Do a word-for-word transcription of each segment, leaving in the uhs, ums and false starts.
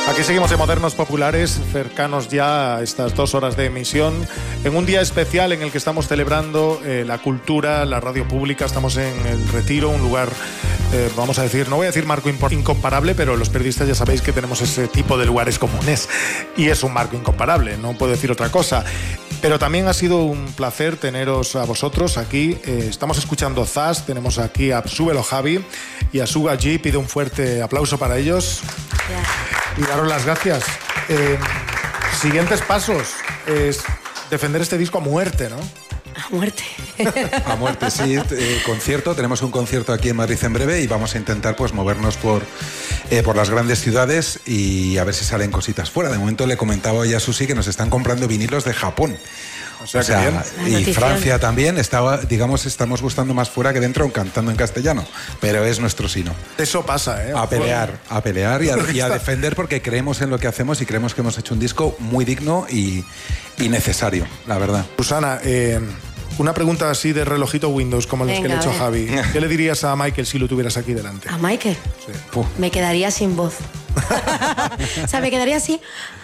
Aquí seguimos en Modernos Populares, cercanos ya a estas dos horas de emisión, en un día especial en el que estamos celebrando eh, la cultura, la radio pública. Estamos en El Retiro, un lugar, eh, vamos a decir, no voy a decir marco incomparable, pero los periodistas ya sabéis que tenemos ese tipo de lugares comunes y es un marco incomparable, no puedo decir otra cosa. Pero también ha sido un placer teneros a vosotros aquí. Eh, estamos escuchando Zas, tenemos aquí a Súbelo Javi y a Suga G. Pido un fuerte aplauso para ellos. Yeah. Y daros las gracias. Eh, siguientes pasos es defender este disco a muerte, ¿no? A muerte. A muerte, sí. Eh, concierto, tenemos un concierto aquí en Madrid en breve y vamos a intentar pues movernos por, eh, por las grandes ciudades y a ver si salen cositas fuera. De momento le comentaba ya a Susi que nos están comprando vinilos de Japón. O sea, o sea y Francia también, estaba, digamos, estamos gustando más fuera que dentro cantando en castellano, pero es nuestro sino. Eso pasa, ¿eh? A pelear, a pelear y a, y a defender porque creemos en lo que hacemos y creemos que hemos hecho un disco muy digno y, y necesario, la verdad. Susana, eh, una pregunta así de relojito Windows, como los Venga, que le he hecho a Javi. ¿Qué le dirías a Michael si lo tuvieras aquí delante? ¿A Michael? Sí. Me quedaría sin voz. O sea, me quedaría así...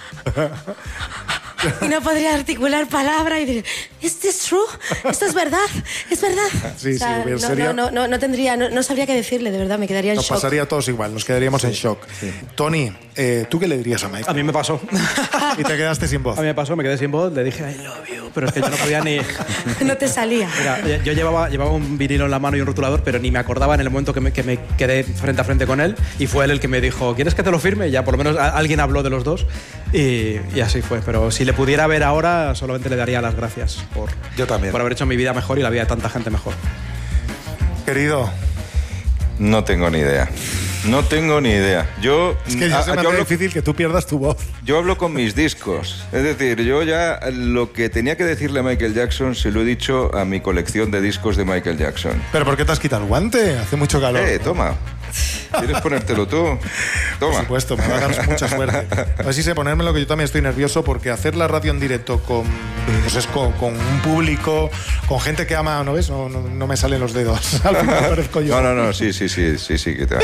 y no podría articular palabra y decir, ¿is this true? ¿Esto es verdad? ¿Es verdad? Sí, o sea, sí, no, sería... no, no, no tendría, no, no sabría qué decirle, de verdad, me quedaría en nos shock. Nos pasaría a todos igual, nos quedaríamos sí, en shock. Sí. Tony, eh, ¿tú qué le dirías a Mike? A mí me pasó. Y te quedaste sin voz. A mí me pasó, me quedé sin voz, le dije, I love you, pero es que yo no podía ni... no te salía. Mira, yo llevaba, llevaba un vinilo en la mano y un rotulador, pero ni me acordaba en el momento que me, que me quedé frente a frente con él y fue él el que me dijo, ¿quieres que te lo firme? Y ya por lo menos a, alguien habló de los dos y, y así fue. Pero si le pudiera ver ahora, solamente le daría las gracias por, yo también. por haber hecho mi vida mejor y la vida de tanta gente mejor. Querido. No tengo ni idea. No tengo ni idea. Yo, es que ya se me hace hablo, difícil que tú pierdas tu voz. Yo hablo con mis discos. Es decir, yo ya lo que tenía que decirle a Michael Jackson se lo he dicho a mi colección de discos de Michael Jackson. ¿Pero por qué te has quitado el guante? Hace mucho calor. Eh, toma. ¿Quieres ponértelo tú? Toma. Por supuesto, me va a dar mucha suerte. A ver si sé ponérmelo, que yo también estoy nervioso porque hacer la radio en directo con, pues es con, con un público, con gente que ama, ¿no ves? No, no, no me salen los dedos. Al final parezco yo. No, no, no, sí, sí, sí, sí, sí, que te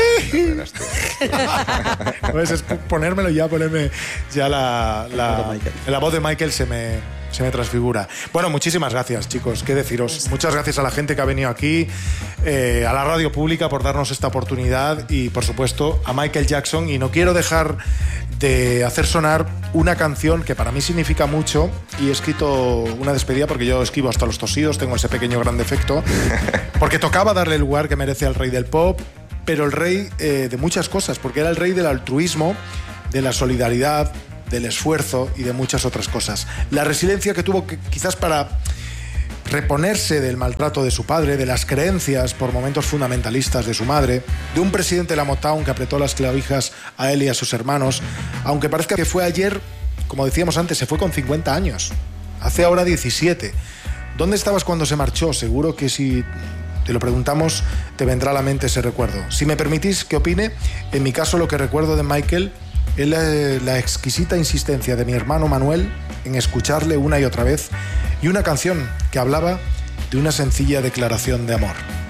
¿No ves? Es ponérmelo ya, ponerme ya la, la, la voz de Michael se me... se me transfigura. Bueno, muchísimas gracias, chicos. ¿Qué deciros? Muchas gracias a la gente que ha venido aquí, eh, a la radio pública por darnos esta oportunidad y, por supuesto, a Michael Jackson. Y no quiero dejar de hacer sonar una canción que para mí significa mucho y he escrito una despedida porque yo escribo hasta los tosidos, tengo ese pequeño gran defecto, porque tocaba darle el lugar que merece al rey del pop, pero el rey eh, de muchas cosas, porque era el rey del altruismo, de la solidaridad, del esfuerzo y de muchas otras cosas. La resiliencia que tuvo que, quizás para reponerse del maltrato de su padre, de las creencias por momentos fundamentalistas de su madre, de un presidente de la Motown que apretó las clavijas a él y a sus hermanos, aunque parezca que fue ayer, como decíamos antes, se fue con cincuenta años, hace ahora diecisiete. ¿Dónde estabas cuando se marchó? Seguro que si te lo preguntamos te vendrá a la mente ese recuerdo. Si me permitís que opine, en mi caso lo que recuerdo de Michael es la, la exquisita insistencia de mi hermano Manuel en escucharle una y otra vez y una canción que hablaba de una sencilla declaración de amor.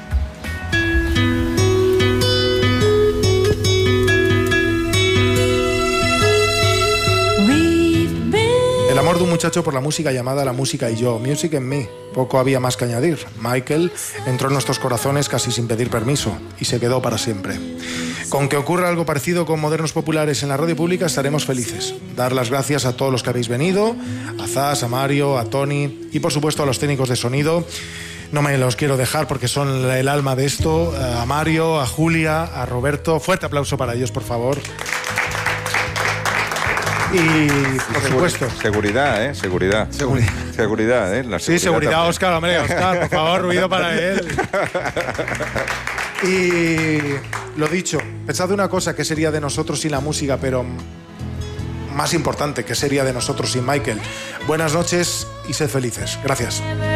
El amor de un muchacho por la música llamada La Música y Yo, Music and Me. Poco había más que añadir. Michael entró en nuestros corazones casi sin pedir permiso y se quedó para siempre. Con que ocurra algo parecido con Modernos Populares en la radio pública estaremos felices. Dar las gracias a todos los que habéis venido, a Zas, a Mario, a Tony y por supuesto a los técnicos de sonido. No me los quiero dejar porque son el alma de esto. A Mario, a Julia, a Roberto. Fuerte aplauso para ellos, por favor. Y, por supuesto... Seguridad, ¿eh? Seguridad. Seguridad. Seguridad, ¿eh? La seguridad sí, seguridad, también. Óscar, hombre, Óscar, por favor, ruido para él. Y lo dicho, pensad una cosa, ¿qué sería de nosotros sin la música? Pero más importante, ¿qué sería de nosotros sin Michael? Buenas noches y sed felices. Gracias.